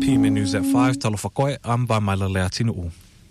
PMN News at 5, talofa I'm by Mailale Atinuu.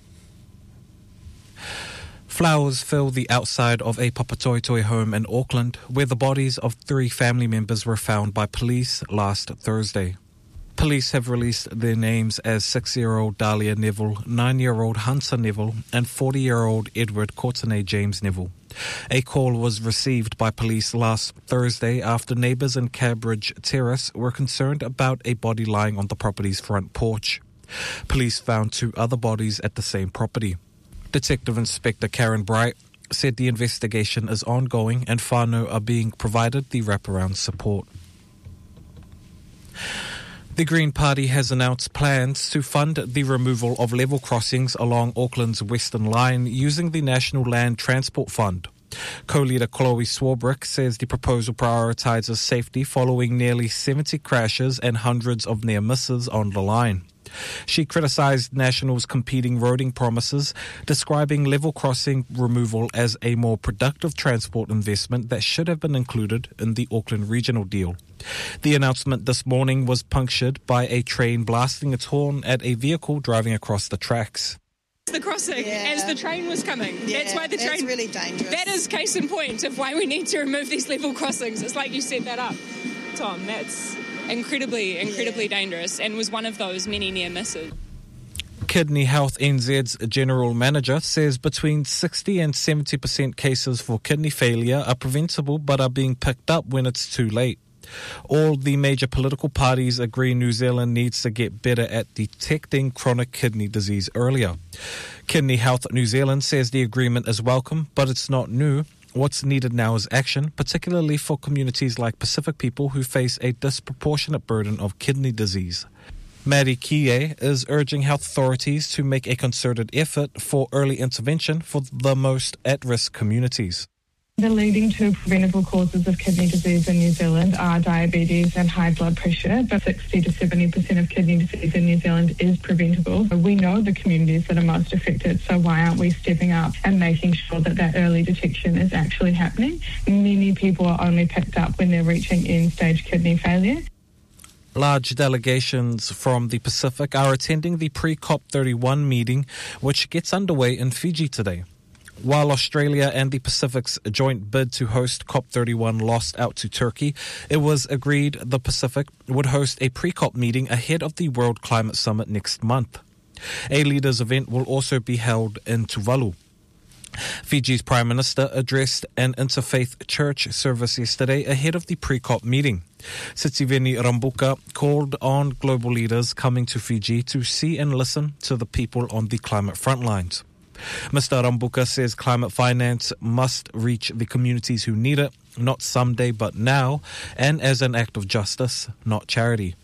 Flowers fill the outside of a Papatoetoe home in Auckland, where the bodies of 3 family members were found by police last Thursday. Police have released their names as 6-year-old Dahlia Neville, 9-year-old Hunter Neville, and 40-year-old Edward Courtenay James Neville. A call was received by police last Thursday after neighbours in Cabridge Terrace were concerned about a body lying on the property's front porch. Police found 2 other bodies at the same property. Detective Inspector Karen Bright said the investigation is ongoing and whānau are being provided the wraparound support. The Green Party has announced plans to fund the removal of level crossings along Auckland's Western Line using the National Land Transport Fund. Co-leader Chloe Swarbrick says the proposal prioritises safety following nearly 70 crashes and hundreds of near misses on the line. She criticised National's competing roading promises, describing level crossing removal as a more productive transport investment that should have been included in the Auckland regional deal. The announcement this morning was punctured by a train blasting its horn at a vehicle driving across the tracks. The crossing as the train was coming. That's why the train... That's really dangerous. That is case in point of why we need to remove these level crossings. It's like you set that up, Tom. That's incredibly dangerous and was one of those many near misses. Kidney Health NZ's general manager says between 60 and 70% cases for kidney failure are preventable but are being picked up when it's too late. All the major political parties agree New Zealand needs to get better at detecting chronic kidney disease earlier. Kidney Health New Zealand says the agreement is welcome, but it's not new. What's needed now is action, particularly for communities like Pacific people who face a disproportionate burden of kidney disease. Maddie Kie is urging health authorities to make a concerted effort for early intervention for the most at-risk communities. The leading 2 preventable causes of kidney disease in New Zealand are diabetes and high blood pressure, but 60 to 70% of kidney disease in New Zealand is preventable. We know the communities that are most affected, so why aren't we stepping up and making sure that that early detection is actually happening? Many people are only picked up when they're reaching end-stage kidney failure. Large delegations from the Pacific are attending the pre-COP31 meeting, which gets underway in Fiji today. While Australia and the Pacific's joint bid to host COP31 lost out to Turkey, it was agreed the Pacific would host a pre-COP meeting ahead of the World Climate Summit next month. A leaders' event will also be held in Tuvalu. Fiji's Prime Minister addressed an interfaith church service yesterday ahead of the pre-COP meeting. Sitiveni Rambuka called on global leaders coming to Fiji to see and listen to the people on the climate front lines. Mr. Rambuka says climate finance must reach the communities who need it, not someday but now, and as an act of justice, not charity.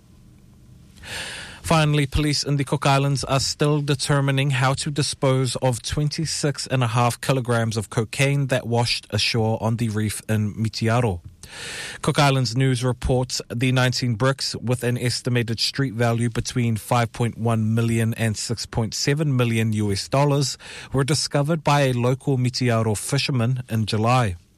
Finally, police in the Cook Islands are still determining how to dispose of 26.5 kilograms of cocaine that washed ashore on the reef in Mitiaro. Cook Islands News reports the 19 bricks, with an estimated street value between $5.1 million and $6.7 million US, were discovered by a local Mitiaro fisherman in July.